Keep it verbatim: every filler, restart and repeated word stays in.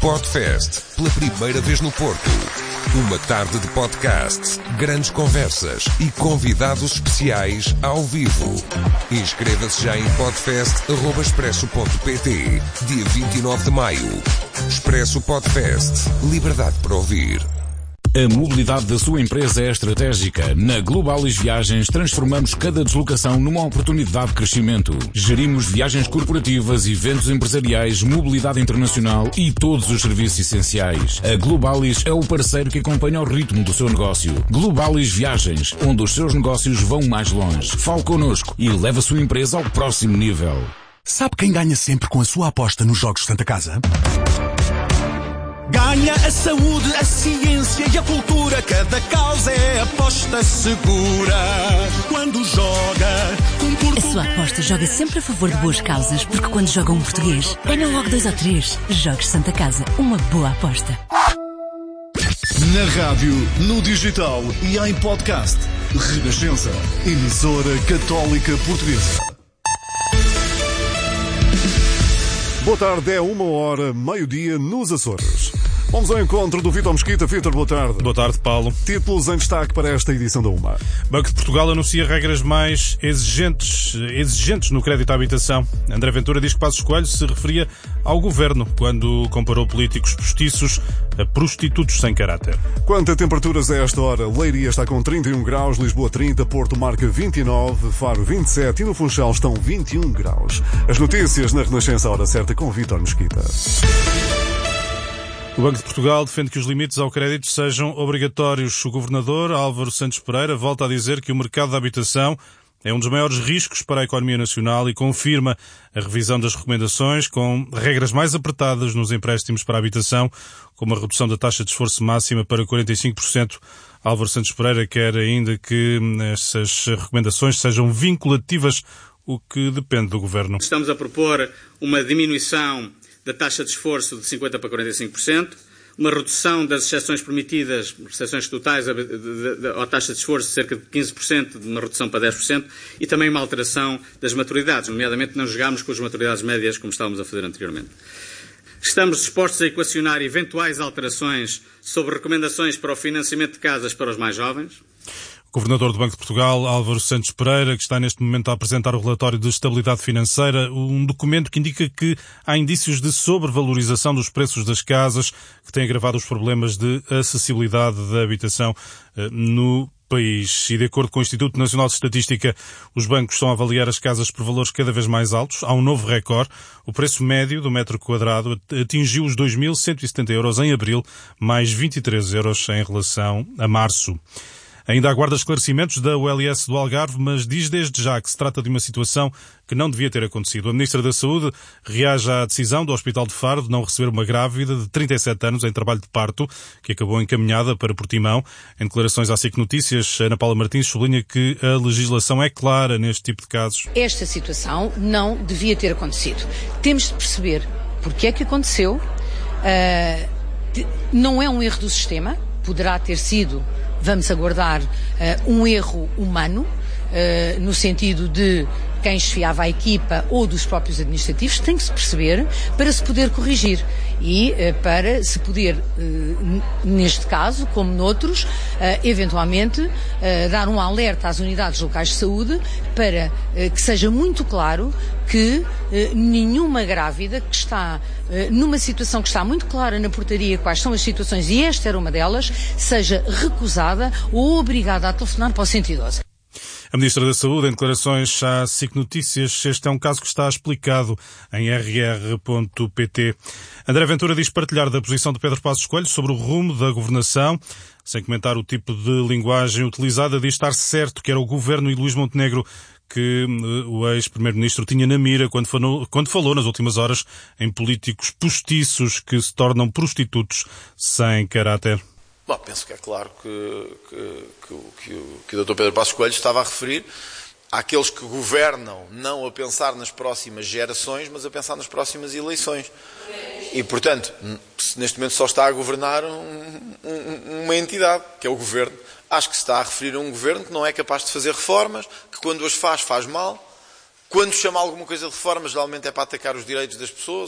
Podfest, pela primeira vez no Porto. Uma tarde de podcasts, grandes conversas e convidados especiais ao vivo. Inscreva-se já em podfest arroba expresso ponto pt, dia vinte e nove de maio. Expresso Podfest, liberdade para ouvir. A mobilidade da sua empresa é estratégica. Na Globalis Viagens transformamos cada deslocação numa oportunidade de crescimento. Gerimos viagens corporativas, eventos empresariais, mobilidade internacional e todos os serviços essenciais. A Globalis é o parceiro que acompanha o ritmo do seu negócio. Globalis Viagens, onde os seus negócios vão mais longe. Fale connosco e leve a sua empresa ao próximo nível. Sabe quem ganha sempre com a sua aposta nos Jogos Santa Casa? Ganha a saúde, a ciência e a cultura. Cada causa é aposta segura. Quando joga um português... A sua aposta joga sempre a favor de boas causas, porque quando joga um português, ganha logo dois ou três. Jogos Santa Casa, uma boa aposta. Na rádio, no digital e em podcast. Renascença, emissora católica portuguesa. Boa tarde, é uma hora, meio-dia, nos Açores. Vamos ao encontro do Vítor Mesquita. Vítor, boa tarde. Boa tarde, Paulo. Títulos em destaque para esta edição da UMA. Banco de Portugal anuncia regras mais exigentes, exigentes no crédito à habitação. André Ventura diz que Passos Coelho se referia ao governo quando comparou políticos postiços a prostitutos sem caráter. Quanto a temperaturas a esta hora, Leiria está com trinta e um graus, Lisboa trinta, Porto marca vinte e nove, Faro vinte e sete e no Funchal estão vinte e um graus. As notícias na Renascença, a hora certa, com Vítor Mesquita. O Banco de Portugal defende que os limites ao crédito sejam obrigatórios. O governador Álvaro Santos Pereira volta a dizer que o mercado da habitação é um dos maiores riscos para a economia nacional e confirma a revisão das recomendações com regras mais apertadas nos empréstimos para a habitação, como a redução da taxa de esforço máxima para quarenta e cinco por cento. Álvaro Santos Pereira quer ainda que essas recomendações sejam vinculativas, o que depende do governo. Estamos a propor uma diminuição da taxa de esforço de cinquenta por cento para quarenta e cinco por cento, uma redução das exceções permitidas, exceções totais à taxa de esforço de cerca de quinze por cento, de uma redução para dez por cento, e também uma alteração das maturidades, nomeadamente não jogámos com as maturidades médias como estávamos a fazer anteriormente. Estamos dispostos a equacionar eventuais alterações sobre recomendações para o financiamento de casas para os mais jovens. O governador do Banco de Portugal, Álvaro Santos Pereira, que está neste momento a apresentar o relatório de estabilidade financeira, um documento que indica que há indícios de sobrevalorização dos preços das casas, que tem agravado os problemas de acessibilidade da habitação no país. E de acordo com o Instituto Nacional de Estatística, os bancos estão a avaliar as casas por valores cada vez mais altos. Há um novo recorde. O preço médio do metro quadrado atingiu os dois mil cento e setenta euros em abril, mais vinte e três euros em relação a março. Ainda aguarda esclarecimentos da U L S do Algarve, mas diz desde já que se trata de uma situação que não devia ter acontecido. A Ministra da Saúde reage à decisão do Hospital de Faro de não receber uma grávida de trinta e sete anos em trabalho de parto, que acabou encaminhada para Portimão. Em declarações à S I C Notícias, Ana Paula Martins sublinha que a legislação é clara neste tipo de casos. Esta situação não devia ter acontecido. Temos de perceber porque é que aconteceu. Uh, não é um erro do sistema, poderá ter sido... Vamos aguardar uh, um erro humano, uh, no sentido de quem esfiava a equipa ou dos próprios administrativos, tem que se perceber para se poder corrigir e uh, para se poder, uh, neste caso, como noutros, uh, eventualmente uh, dar um alerta às unidades locais de saúde para uh, que seja muito claro que uh, nenhuma grávida que está uh, numa situação que está muito clara na portaria quais são as situações, e esta era uma delas, seja recusada ou obrigada a telefonar para o cento e doze. A Ministra da Saúde, em declarações à S I C Notícias, este é um caso que está explicado em r r ponto p t. André Ventura diz partilhar da posição de Pedro Passos Coelho sobre o rumo da governação. Sem comentar o tipo de linguagem utilizada, diz estar certo que era o governo e Luís Montenegro que o ex-primeiro-ministro tinha na mira quando falou, quando falou nas últimas horas em políticos postiços que se tornam prostitutos sem caráter. Bom, penso que é claro que, que, que, que, que o doutor Pedro Passos Coelho estava a referir àqueles que governam não a pensar nas próximas gerações, mas a pensar nas próximas eleições. E, portanto, neste momento só está a governar um, um, uma entidade, que é o governo. Acho que se está a referir a um governo que não é capaz de fazer reformas, que quando as faz, faz mal. Quando chama alguma coisa de reforma, geralmente é para atacar os direitos das pessoas,